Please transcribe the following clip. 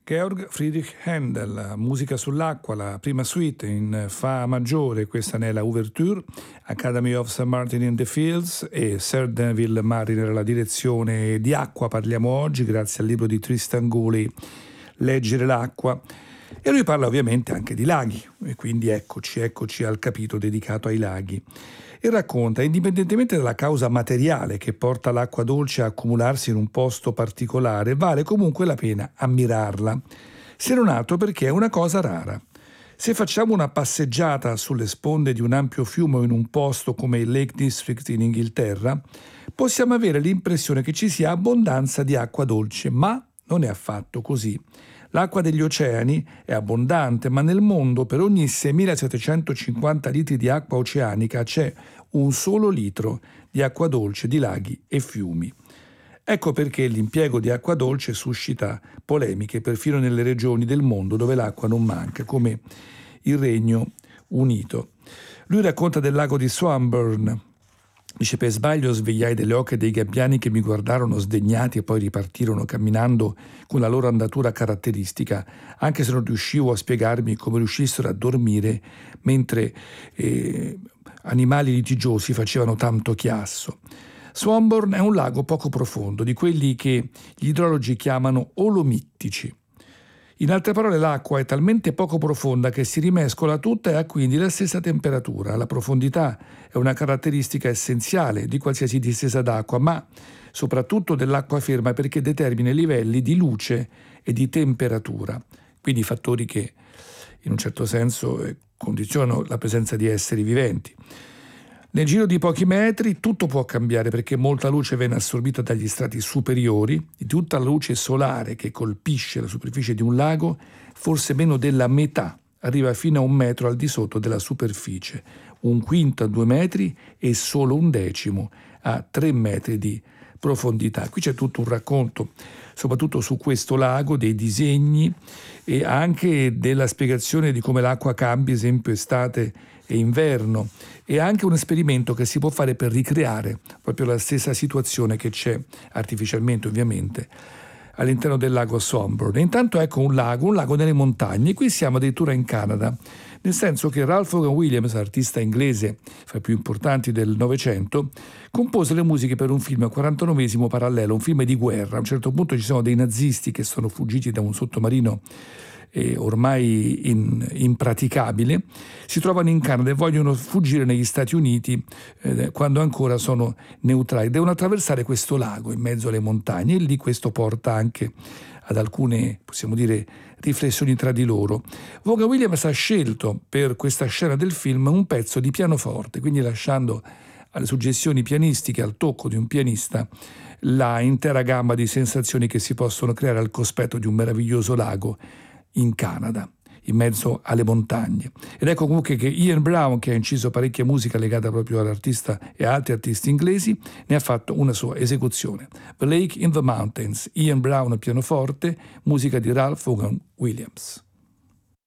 Georg Friedrich Händel, musica sull'acqua, la prima suite in Fa maggiore, questa ne è la Ouverture, Academy of St. Martin in the Fields e Sir Neville Mariner alla direzione di Acqua. Parliamo oggi grazie al libro di Tristan Gooley, Leggere l'acqua, e lui parla ovviamente anche di laghi, e quindi eccoci al capitolo dedicato ai laghi. E racconta, indipendentemente dalla causa materiale che porta l'acqua dolce a accumularsi in un posto particolare, vale comunque la pena ammirarla, se non altro perché è una cosa rara. Se facciamo una passeggiata sulle sponde di un ampio fiume o in un posto come il Lake District in Inghilterra, possiamo avere l'impressione che ci sia abbondanza di acqua dolce, ma non è affatto così. L'acqua degli oceani è abbondante, ma nel mondo per ogni 6.750 litri di acqua oceanica c'è un solo litro di acqua dolce di laghi e fiumi. Ecco perché l'impiego di acqua dolce suscita polemiche perfino nelle regioni del mondo dove l'acqua non manca, come il Regno Unito. Lui racconta del lago di Swanbourne. Dice: per sbaglio svegliai delle oche dei gabbiani che mi guardarono sdegnati e poi ripartirono camminando con la loro andatura caratteristica, anche se non riuscivo a spiegarmi come riuscissero a dormire mentre animali litigiosi facevano tanto chiasso. Swanbourne è un lago poco profondo, di quelli che gli idrologi chiamano olomittici. In altre parole, l'acqua è talmente poco profonda che si rimescola tutta e ha quindi la stessa temperatura. La profondità è una caratteristica essenziale di qualsiasi distesa d'acqua, ma soprattutto dell'acqua ferma, perché determina i livelli di luce e di temperatura, quindi fattori che in un certo senso condizionano la presenza di esseri viventi. Nel giro di pochi metri tutto può cambiare, perché molta luce viene assorbita dagli strati superiori. Di tutta la luce solare che colpisce la superficie di un lago, forse meno della metà arriva fino a 1 metro al di sotto della superficie, 1/5 a 2 metri e solo 1/10 a 3 metri di profondità. Qui c'è tutto un racconto, soprattutto su questo lago, dei disegni e anche della spiegazione di come l'acqua cambia, esempio estate e inverno, e anche un esperimento che si può fare per ricreare proprio la stessa situazione che c'è artificialmente ovviamente all'interno del lago Swanbourne. E intanto ecco un lago nelle montagne. Qui siamo addirittura in Canada, nel senso che Ralph Vaughan Williams, artista inglese fra i più importanti del Novecento, compose le musiche per un film 49esimo parallelo, un film di guerra. A un certo punto ci sono dei nazisti che sono fuggiti da un sottomarino ormai impraticabile, si trovano in Canada e vogliono fuggire negli Stati Uniti quando ancora sono neutrali. Devono attraversare questo lago in mezzo alle montagne e lì questo porta anche ad alcune, possiamo dire, riflessioni tra di loro. Vaughan Williams ha scelto per questa scena del film un pezzo di pianoforte, quindi lasciando alle suggestioni pianistiche, al tocco di un pianista, la intera gamma di sensazioni che si possono creare al cospetto di un meraviglioso lago in Canada, in mezzo alle montagne. Ed ecco comunque che Ian Brown, che ha inciso parecchia musica legata proprio all'artista e a altri artisti inglesi, ne ha fatto una sua esecuzione. The Lake in the Mountains, Ian Brown al pianoforte, musica di Ralph Vaughan Williams.